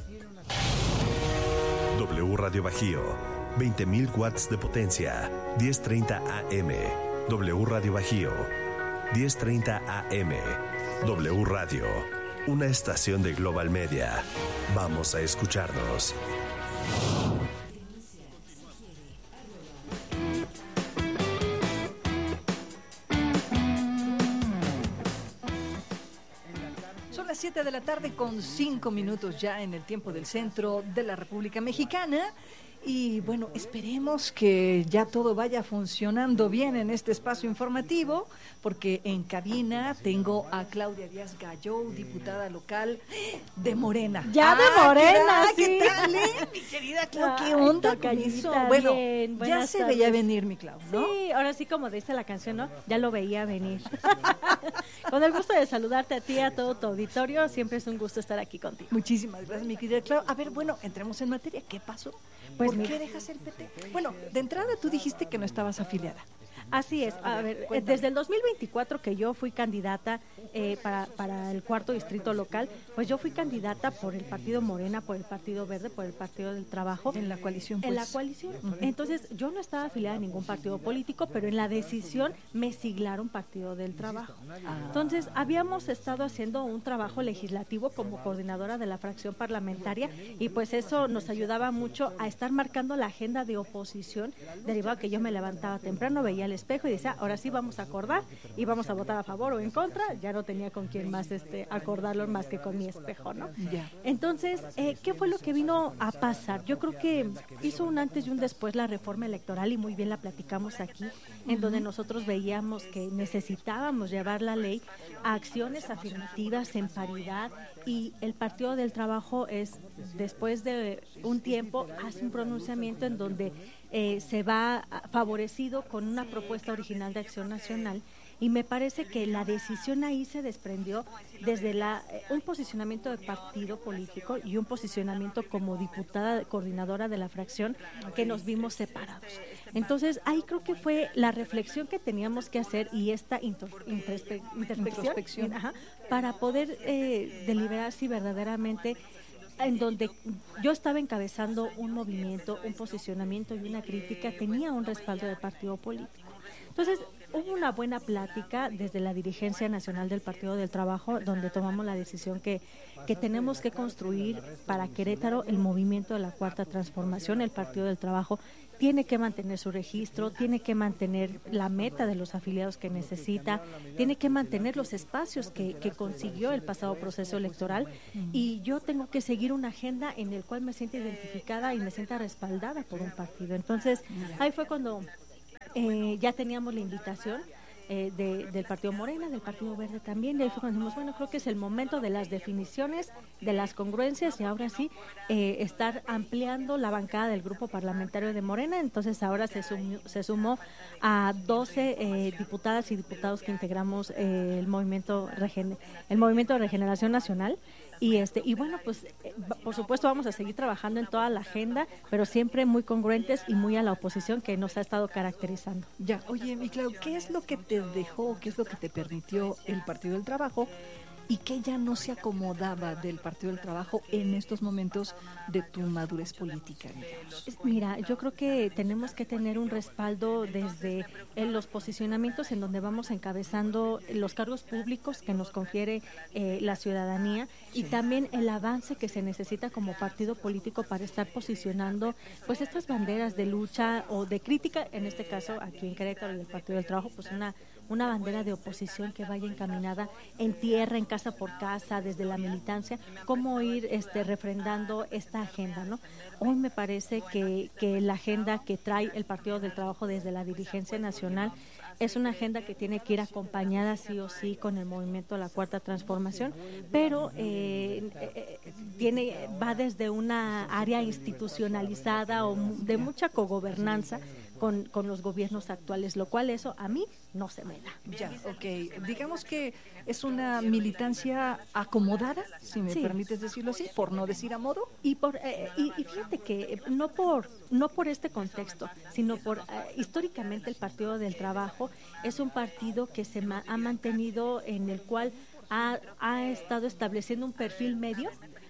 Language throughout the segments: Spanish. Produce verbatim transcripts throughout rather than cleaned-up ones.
W Radio Bajío, veinte mil watts de potencia, diez treinta A M. W Radio Bajío, diez treinta A M. W Radio, una estación de Global Media. Vamos a escucharnos. siete de la tarde con cinco minutos ya en el tiempo del centro de la República Mexicana. Y bueno, esperemos que ya todo vaya funcionando bien en este espacio informativo, porque en cabina tengo a Claudia Díaz Gallo, diputada local de Morena. Ya de ah, Morena, ¿qué, sí. ¿Qué tal, eh? Mi querida Clau, ¿qué onda con eso? Bueno, bien. ya se tardes. veía venir, mi Clau, ¿no? Sí, ahora sí, como dice la canción, ¿no? Ya lo veía venir. Con el gusto de saludarte a ti, a todo tu auditorio, siempre es un gusto estar aquí contigo. Muchísimas gracias, mi querida Clau. A ver, bueno, entremos en materia. ¿Qué pasó? Pues ¿Por mira. qué dejas el P T? Bueno, de entrada tú dijiste que no estabas afiliada. Así es, a ver, cuéntame. Desde el dos mil veinticuatro que yo fui candidata eh, para, para el cuarto distrito local, pues yo fui candidata por el Partido Morena, por el Partido Verde, por el Partido del Trabajo. En la coalición, pues. En la coalición. Uh-huh. Entonces, yo no estaba afiliada a ningún partido político, pero en la decisión me siglaron Partido del Trabajo. Ah. Entonces, habíamos estado haciendo un trabajo legislativo como coordinadora de la fracción parlamentaria y pues eso nos ayudaba mucho a estar marcando la agenda de oposición, derivado que yo me levantaba temprano, veía el espejo y decía, ahora sí vamos a acordar y vamos a votar a favor o en contra. Ya no tenía con quién más este acordarlo más que con mi espejo, ¿no? Yeah. Entonces, eh, ¿qué fue lo que vino a pasar? Yo creo que hizo un antes y un después la reforma electoral y muy bien la platicamos aquí, uh-huh. en donde nosotros veíamos que necesitábamos llevar la ley a acciones afirmativas en paridad y el Partido del Trabajo es, después de un tiempo, hace un pronunciamiento en donde Eh, se va favorecido con una propuesta original de Acción Nacional y me parece que la decisión ahí se desprendió desde la eh, un posicionamiento de partido político y un posicionamiento como diputada coordinadora de la fracción que nos vimos separados. Entonces ahí creo que fue la reflexión que teníamos que hacer y esta inter, introspe, introspección ajá, para poder eh, deliberar si verdaderamente en donde yo estaba encabezando un movimiento, un posicionamiento y una crítica, tenía un respaldo del partido político. Entonces, hubo una buena plática desde la dirigencia nacional del Partido del Trabajo, donde tomamos la decisión que, que tenemos que construir para Querétaro el movimiento de la Cuarta Transformación. El Partido del Trabajo tiene que mantener su registro, tiene que mantener la meta de los afiliados que necesita, tiene que mantener los espacios que, que consiguió el pasado proceso electoral y yo tengo que seguir una agenda en el cual me sienta identificada y me sienta respaldada por un partido. Entonces, ahí fue cuando eh, ya teníamos la invitación Eh, de, del Partido Morena, del Partido Verde también, y ahí fue cuando dijimos, bueno, creo que es el momento de las definiciones, de las congruencias y ahora sí eh, estar ampliando la bancada del grupo parlamentario de Morena. Entonces ahora se sumó, se sumó a doce eh, diputadas y diputados que integramos eh, el movimiento Regen- el movimiento de Regeneración Nacional. Y este y bueno, pues eh, por supuesto vamos a seguir trabajando en toda la agenda, pero siempre muy congruentes y muy a la oposición que nos ha estado caracterizando. Ya, oye, mi Clau, ¿qué es lo que te dejó, qué es lo que te permitió el Partido del Trabajo y qué ya no se acomodaba del Partido del Trabajo en estos momentos de tu madurez política, digamos? Mira, yo creo que tenemos que tener un respaldo desde en los posicionamientos en donde vamos encabezando los cargos públicos que nos confiere eh, la ciudadanía y sí. también el avance que se necesita como partido político para estar posicionando pues estas banderas de lucha o de crítica, en este caso aquí en Querétaro y el Partido del Trabajo, pues una una bandera de oposición que vaya encaminada en tierra, en casa por casa, desde la militancia, cómo ir este refrendando esta agenda, ¿no? Hoy me parece que, que la agenda que trae el Partido del Trabajo desde la dirigencia nacional es una agenda que tiene que ir acompañada sí o sí con el movimiento de la Cuarta Transformación, pero eh, eh, tiene va desde una área institucionalizada o de mucha cogobernanza con, con los gobiernos actuales, lo cual eso a mí no se me da. Ya, ok. Digamos que es una militancia acomodada, si me sí. permites decirlo así, por no decir a modo. Y por eh, y, y fíjate que no por no por este contexto, sino por eh, históricamente el Partido del Trabajo es un partido que se ma- ha mantenido en el cual ha, ha estado estableciendo un perfil medio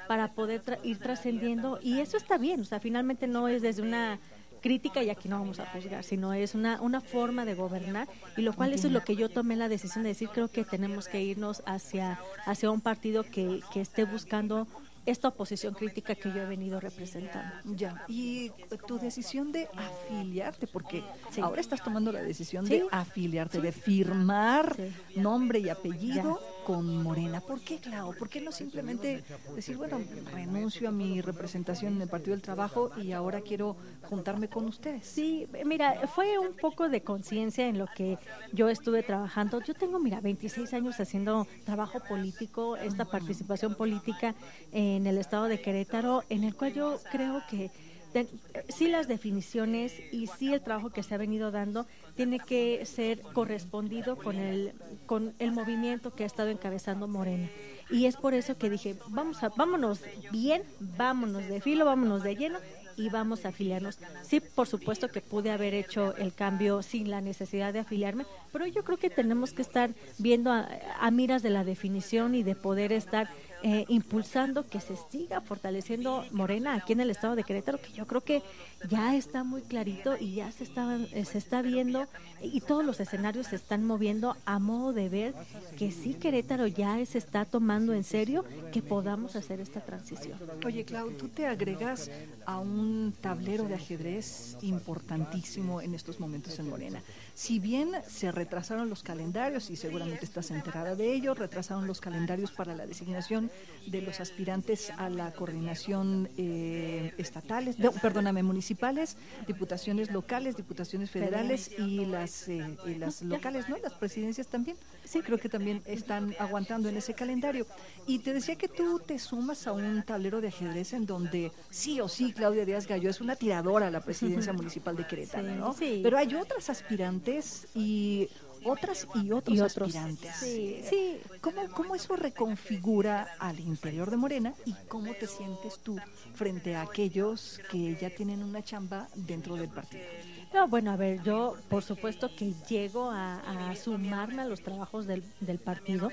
para poder tra- ir trascendiendo, y eso está bien, o sea, finalmente no es desde una crítica, y aquí no vamos a juzgar, sino es una, una forma de gobernar, y lo cual eso es lo que yo tomé la decisión de decir, creo que tenemos que irnos hacia, hacia un partido que, que esté buscando esta oposición crítica que yo he venido representando. Ya, y tu decisión de afiliarte, porque sí. ahora estás tomando la decisión ¿Sí? de afiliarte, sí. de firmar sí. nombre y apellido ya. con Morena. ¿Por qué, Clau? ¿Por qué no simplemente decir, bueno, renuncio a mi representación en el Partido del Trabajo y ahora quiero juntarme con ustedes? Sí, mira, fue un poco de conciencia en lo que yo estuve trabajando. Yo tengo, mira, veintiséis años haciendo trabajo político, esta participación política en el estado de Querétaro, en el cual yo creo que de, sí las definiciones y sí el trabajo que se ha venido dando tiene que ser correspondido con el con el movimiento que ha estado encabezando Morena. Y es por eso que dije, vamos a, vámonos bien, vámonos de filo, vámonos de lleno y vamos a afiliarnos. Sí, por supuesto que pude haber hecho el cambio sin la necesidad de afiliarme, pero yo creo que tenemos que estar viendo a, a miras de la definición y de poder estar eh, impulsando que se siga fortaleciendo Morena aquí en el estado de Querétaro, que yo creo que ya está muy clarito y ya se está, se está viendo y todos los escenarios se están moviendo a modo de ver que sí Querétaro ya se está tomando en serio que podamos hacer esta transición. Oye, Clau, tú te agregas a un tablero de ajedrez importantísimo en estos momentos en Morena. Si bien se retrasaron los calendarios, y seguramente estás enterada de ello, retrasaron los calendarios para la designación de los aspirantes a la coordinación eh, estatales, no, perdóname, municipales, diputaciones locales, diputaciones federales y las, eh, y las locales, ¿no? Las presidencias también. Sí, creo que también están aguantando en ese calendario. Y te decía que tú te sumas a un tablero de ajedrez en donde sí o sí Claudia Díaz Gallo es una tiradora a la presidencia municipal de Querétaro, sí, ¿no? Sí. Pero hay otras aspirantes y otras y otros, y otros aspirantes. Sí, sí. ¿Cómo, ¿Cómo eso reconfigura al interior de Morena y cómo te sientes tú frente a aquellos que ya tienen una chamba dentro del partido? No, bueno, a ver, yo por supuesto que llego a, a sumarme a los trabajos del, del partido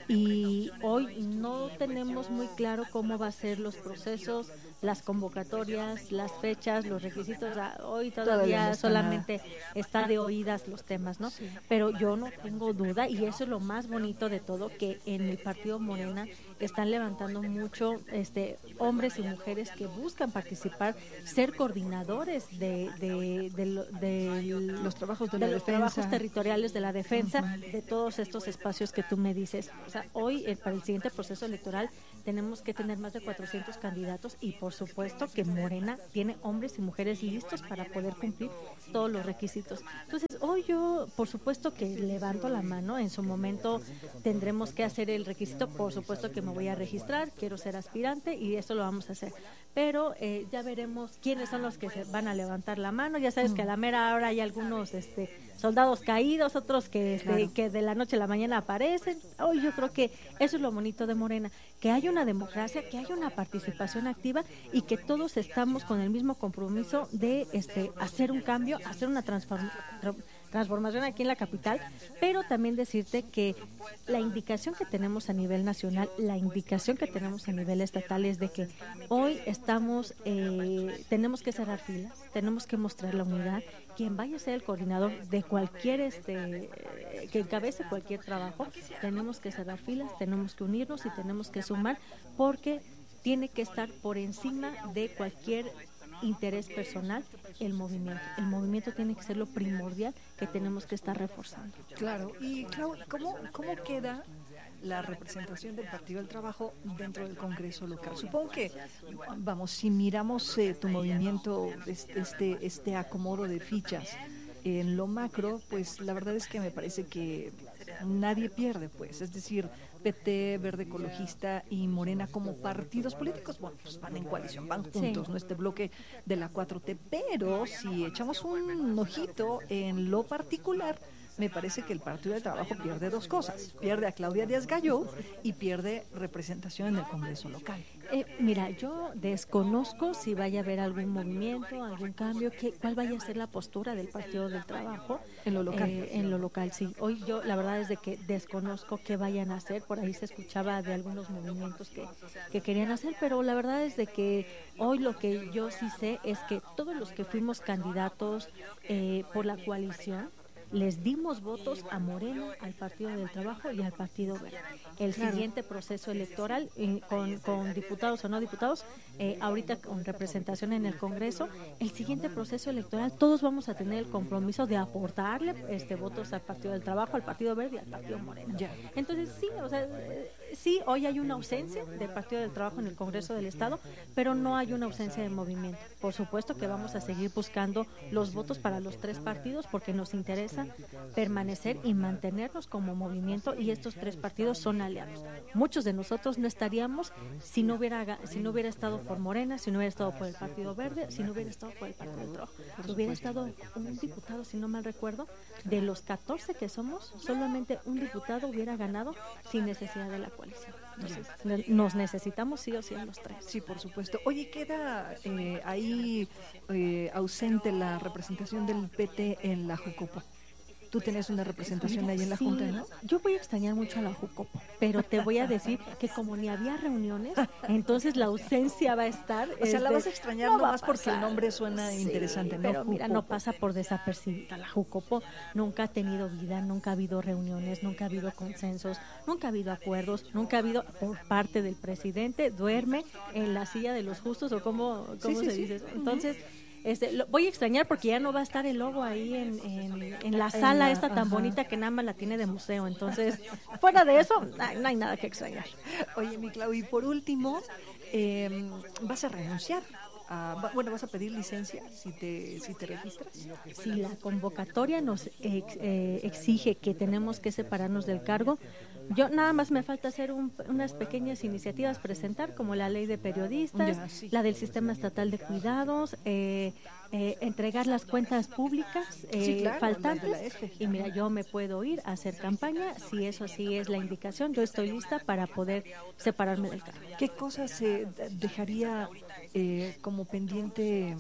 y hoy no tenemos muy claro cómo va a ser los procesos, las convocatorias, las fechas, los requisitos. Hoy todavía, todavía no está solamente nada. Está de oídas los temas, ¿no? Sí. Pero yo no tengo duda, y eso es lo más bonito de todo, que en el partido Morena están levantando mucho este hombres y mujeres que buscan participar, ser coordinadores de, de, de, de, de los trabajos de, de la los defensa. trabajos territoriales de la defensa, uh-huh. de todos estos espacios que tú me dices. O sea, hoy eh, para el siguiente proceso electoral tenemos que tener más de cuatrocientos candidatos y por supuesto que Morena tiene hombres y mujeres listos para poder cumplir todos los requisitos. Entonces, hoy yo, por supuesto que levanto la mano, en su momento tendremos que hacer el requisito, por supuesto que me voy a registrar, quiero ser aspirante y eso lo vamos a hacer. Pero eh, ya veremos quiénes son los que se van a levantar la mano. Ya sabes mm. que a la mera hora hay algunos este, soldados caídos, otros que, este, claro. que de la noche a la mañana aparecen. Hoy yo creo que eso es lo bonito de Morena, que hay una democracia, que hay una participación activa y que todos estamos con el mismo compromiso de este, hacer un cambio, hacer una transformación transformación aquí en la capital, pero también decirte que la indicación que tenemos a nivel nacional, la indicación que tenemos a nivel estatal es de que hoy estamos, eh, tenemos que cerrar filas, tenemos que mostrar la unidad, quien vaya a ser el coordinador de cualquier, este, que encabece cualquier trabajo, tenemos que cerrar filas, tenemos que unirnos y tenemos que sumar, porque tiene que estar por encima de cualquier interés personal el movimiento. El movimiento tiene que ser lo primordial que tenemos que estar reforzando. Claro, y Clau, ¿cómo, cómo queda la representación del Partido del Trabajo dentro del Congreso local? Supongo que, vamos, si miramos eh, tu movimiento, este, este acomodo de fichas en lo macro, pues la verdad es que me parece que nadie pierde, pues, es decir, P T, Verde Ecologista y Morena como partidos políticos, bueno, pues van en coalición, van juntos, sí. ¿no? Este bloque de la cuatro T, pero si echamos un ojito en lo particular, me parece que el Partido del Trabajo pierde dos cosas, pierde a Claudia Díaz Gallo y pierde representación en el Congreso local. Eh, mira, yo desconozco si vaya a haber algún movimiento, algún cambio, que, cuál vaya a ser la postura del Partido del Trabajo. En lo local. Eh, en lo local, sí. Hoy yo, la verdad es de que desconozco qué vayan a hacer. Por ahí se escuchaba de algunos movimientos que, que querían hacer, pero la verdad es de que hoy lo que yo sí sé es que todos los que fuimos candidatos eh, por la coalición, les dimos votos a Morena, al Partido del Trabajo y al Partido Verde. El claro. siguiente proceso electoral, eh, con, con diputados o no diputados, eh, ahorita con representación en el Congreso, el siguiente proceso electoral todos vamos a tener el compromiso de aportarle este votos al Partido del Trabajo, al Partido Verde y al Partido Morena. Ya. Entonces sí, o sea, eh, sí, hoy hay una ausencia del Partido del Trabajo en el Congreso del Estado, pero no hay una ausencia de movimiento. Por supuesto que vamos a seguir buscando los votos para los tres partidos porque nos interesa permanecer y mantenernos como movimiento, y estos tres partidos son aliados. Muchos de nosotros no estaríamos si no hubiera si no hubiera estado por Morena, si no hubiera estado por el Partido Verde, si no hubiera estado por el Partido del Trabajo. Si hubiera estado un diputado, si no mal recuerdo, de los catorce que somos, solamente un diputado hubiera ganado sin necesidad de la coalición. Entonces, nos necesitamos sí o sí a los tres. Sí, por supuesto. Oye, queda eh, ahí eh, ausente la representación del P T en la Jucopo. Tú tienes una representación ahí en la sí, Junta, ¿no? Yo voy a extrañar mucho a la Jucopo, pero te voy a decir que como ni había reuniones, entonces la ausencia va a estar. O sea, la vas a extrañar no nomás porque el nombre suena sí, interesante, ¿no? Pero mira, no pasa por desapercibida. La Jucopo nunca ha tenido vida, nunca ha habido reuniones, nunca ha habido consensos, nunca ha habido acuerdos, nunca ha habido por parte del presidente, duerme en la silla de los justos, o cómo, cómo sí, se sí, dice. Sí. Entonces... Este, lo, voy a extrañar porque ya no va a estar el logo ahí en, en, en la sala en la, esta tan ajá. bonita que nada más la tiene de museo. Entonces, fuera de eso, no, no hay nada que extrañar. Oye, mi Clau, y por último, eh, ¿vas a renunciar? Uh, bueno, ¿vas a pedir licencia si te, si te registras? Si la convocatoria nos ex, eh, exige que tenemos que separarnos del cargo, yo nada más me falta hacer un, unas pequeñas iniciativas, presentar como la ley de periodistas, ya, sí. la del sistema estatal de cuidados, eh, eh, entregar las cuentas públicas eh, sí, claro, faltantes, y mira, yo me puedo ir a hacer campaña, si eso sí es la indicación, yo estoy lista para poder separarme del cargo. ¿Qué cosas se dejaría eh, como pendiente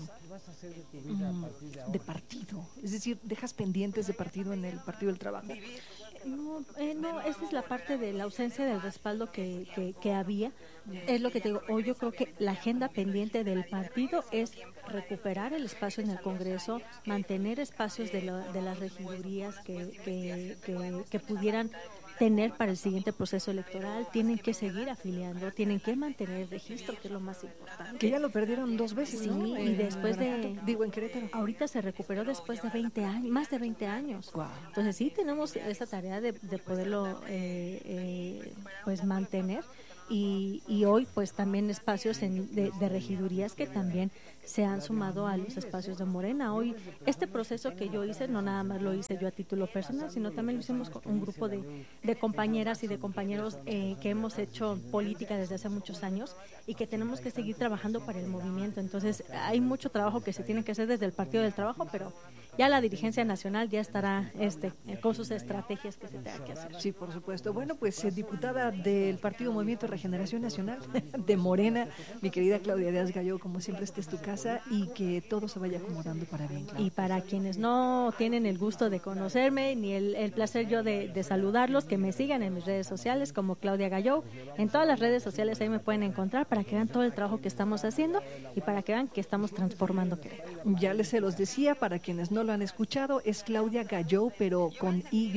mm, de partido? Es decir, ¿dejas pendientes de partido en el Partido del Trabajo? No, eh, no, esa es la parte de la ausencia del respaldo que, que, que había. Es lo que te digo, hoy yo creo que la agenda pendiente del partido es recuperar el espacio en el Congreso, mantener espacios de, lo, de las regidurías que, que, que, que pudieran tener para el siguiente proceso electoral, tienen que seguir afiliando, tienen que mantener el registro, que es lo más importante. Que ya lo perdieron dos veces, sí, ¿no? y después de... Digo, en Querétaro. Ahorita se recuperó después de veinte años, más de veinte años. Wow. Entonces sí, tenemos esa tarea de, de poderlo eh, eh, pues mantener. Y, y hoy pues también espacios en, de, de regidurías que también se han sumado a los espacios de Morena. Hoy este proceso que yo hice, no nada más lo hice yo a título personal, sino también lo hicimos con un grupo de, de compañeras y de compañeros eh, que hemos hecho política desde hace muchos años y que tenemos que seguir trabajando para el movimiento. Entonces hay mucho trabajo que se tiene que hacer desde el Partido del Trabajo, pero ya la dirigencia nacional ya estará este con sus estrategias que se tenga que hacer. Sí, por supuesto. Bueno, pues eh, diputada del Partido Movimiento de Regeneración Nacional de Morena, mi querida Claudia Díaz Gallo, como siempre, esta es tu casa y que todo se vaya acomodando para bien. Claudia. Y para quienes no tienen el gusto de conocerme ni el, el placer yo de, de saludarlos, que me sigan en mis redes sociales como Claudia Gallo. En todas las redes sociales ahí me pueden encontrar para que vean todo el trabajo que estamos haciendo y para que vean que estamos transformando Querétaro. Ya les se los decía, para quienes no lo han escuchado, es Claudia Gallo, pero con Y.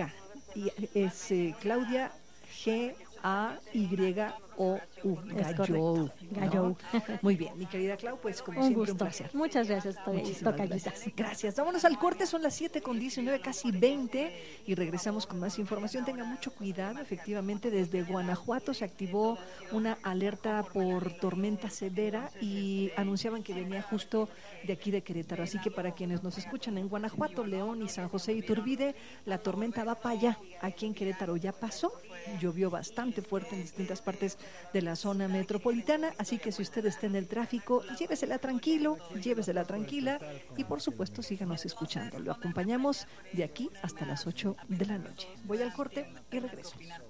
Y es eh, Claudia G A Y O U. Gallo. Gallo. ¿No? Muy bien, mi querida Clau, pues como un siempre gusto. Un placer. Muchas gracias, gracias. Gracias. Vámonos al corte, son las siete con diecinueve, casi veinte, y regresamos con más información. Tenga mucho cuidado, efectivamente, desde Guanajuato se activó una alerta por tormenta severa y anunciaban que venía justo de aquí de Querétaro. Así que para quienes nos escuchan en Guanajuato, León y San José Iturbide, la tormenta va para allá. Aquí en Querétaro ya pasó, llovió bastante fuerte en distintas partes de la zona metropolitana, así que si usted está en el tráfico, llévesela tranquilo, llévesela tranquila y por supuesto síganos escuchando. Lo acompañamos de aquí hasta las ocho de la noche. Voy al corte y regreso.